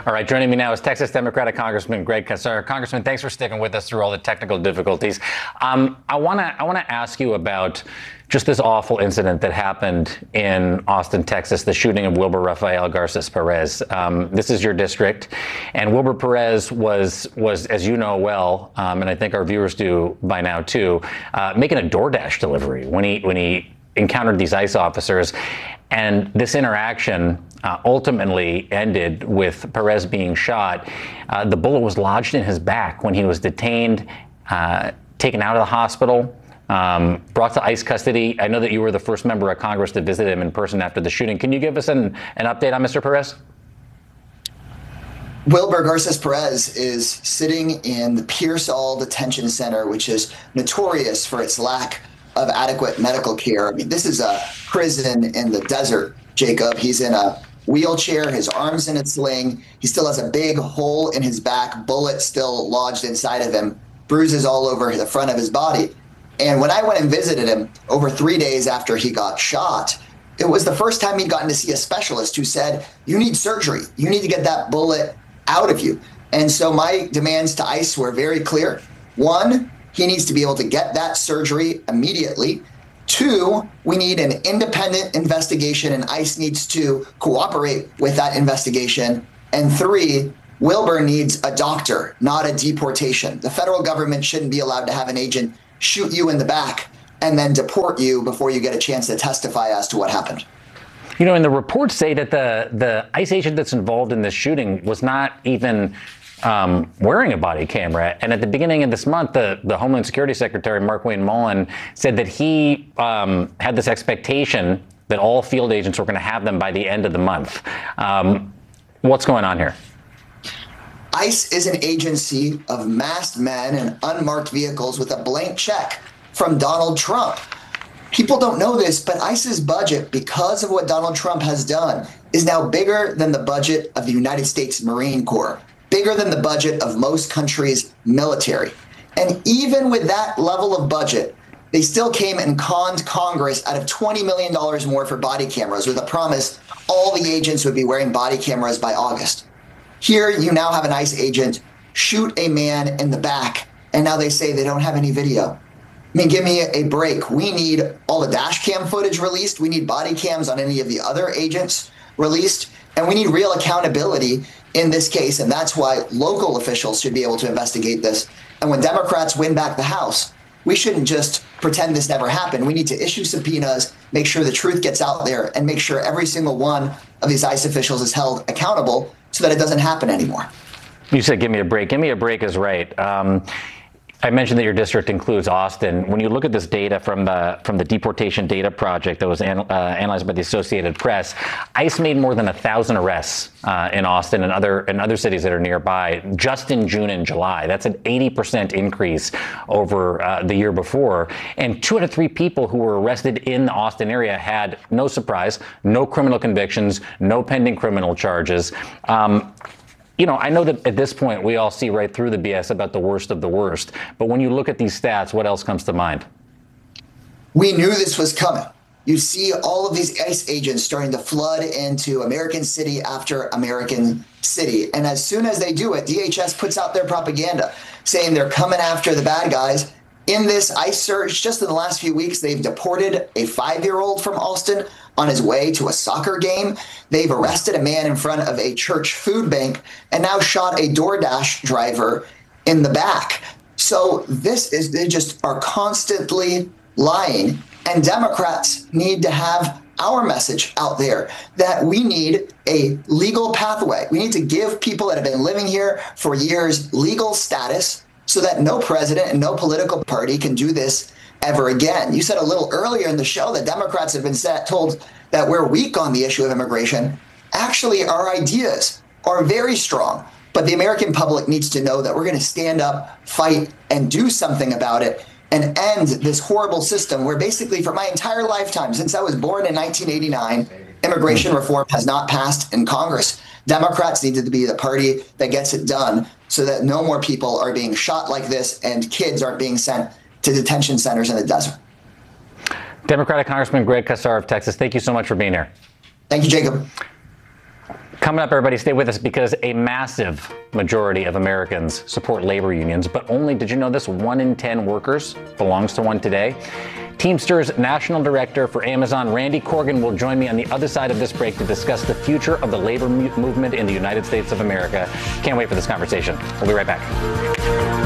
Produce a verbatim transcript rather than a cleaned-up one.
All right, joining me now is Texas Democratic Congressman Greg Casar. Congressman, thanks for sticking with us through all the technical difficulties. Um, I want to I want to ask you about just this awful incident that happened in Austin, Texas, the shooting of Wilber Rafael Garces Perez. Um, this is your district, and Wilber Perez was, was as you know well, um, and I think our viewers do by now too, uh, making a DoorDash delivery when he when he encountered these ICE officers. And this interaction uh, ultimately ended with Perez being shot. Uh, the bullet was lodged in his back when he was detained, uh, taken out of the hospital, um, brought to ICE custody. I know that you were the first member of Congress to visit him in person after the shooting. Can you give us an, an update on Mister Perez? Wilber Garces Perez is sitting in the Pearsall Detention Center, which is notorious for its lack of adequate medical care. I mean, this is a prison in the desert, Jacob. He's in a wheelchair, his arm's in a sling. He still has a big hole in his back, bullet still lodged inside of him, bruises all over the front of his body. And when I went and visited him over three days after he got shot, it was the first time he'd gotten to see a specialist who said, you need surgery. You need to get that bullet out of you. And so my demands to ICE were very clear. One, he needs to be able to get that surgery immediately. Two, we need an independent investigation, and ICE needs to cooperate with that investigation. And three, Wilber needs a doctor, not a deportation. The federal government shouldn't be allowed to have an agent shoot you in the back and then deport you before you get a chance to testify as to what happened. You know, and the reports say that the, the ICE agent that's involved in this shooting was not even Um, wearing a body camera. And at the beginning of this month, the, the Homeland Security Secretary, Markwayne Mullin, said that he um, had this expectation that all field agents were going to have them by the end of the month. Um, what's going on here? ICE is an agency of masked men and unmarked vehicles with a blank check from Donald Trump. People don't know this, but ICE's budget, because of what Donald Trump has done, is now bigger than the budget of the United States Marine Corps, bigger than the budget of most countries' military. And even with that level of budget, they still came and conned Congress out of twenty million dollars more for body cameras with a promise all the agents would be wearing body cameras by August. Here, you now have an ICE agent shoot a man in the back, and now they say they don't have any video. I mean, give me a break. We need all the dash cam footage released. We need body cams on any of the other agents released, and we need real accountability in this case, and that's why local officials should be able to investigate this. And when Democrats win back the House, we shouldn't just pretend this never happened. We need to issue subpoenas, make sure the truth gets out there, and make sure every single one of these ICE officials is held accountable so that it doesn't happen anymore. You said give me a break. Give me a break is right. Um, I mentioned that your district includes Austin. When you look at this data from the from the Deportation Data Project that was an, uh, analyzed by the Associated Press, ICE made more than a thousand arrests uh, in Austin and other and other cities that are nearby just in June and July. That's an eighty percent increase over uh, the year before. And two out of three people who were arrested in the Austin area had, no surprise, no criminal convictions, no pending criminal charges. Um, You know, I know that at this point we all see right through the B S about the worst of the worst. But when you look at these stats, what else comes to mind? We knew this was coming. You see all of these ICE agents starting to flood into American city after American city. And as soon as they do it, D H S puts out their propaganda saying they're coming after the bad guys. In this ICE search, just in the last few weeks, they've deported a five-year-old from Austin on his way to a soccer game. They've arrested a man in front of a church food bank and now shot a DoorDash driver in the back. So this is, they just are constantly lying. And Democrats need to have our message out there that we need a legal pathway. We need to give people that have been living here for years legal status so that no president and no political party can do this ever again. You said a little earlier in the show that Democrats have been set, told that we're weak on the issue of immigration. Actually, our ideas are very strong, but the American public needs to know that we're going to stand up, fight, and do something about it and end this horrible system where basically for my entire lifetime, since I was born in nineteen eighty-nine, immigration reform has not passed in Congress. Democrats need to be the party that gets it done so that no more people are being shot like this and kids aren't being sent to detention centers in the desert. Democratic Congressman Greg Casar of Texas, thank you so much for being here. Thank you, Jacob. Coming up, everybody, stay with us because a massive majority of Americans support labor unions, but only, did you know this, one in ten workers belongs to one today? Teamsters National Director for Amazon, Randy Corgan, will join me on the other side of this break to discuss the future of the labor movement in the United States of America. Can't wait for this conversation. We'll be right back.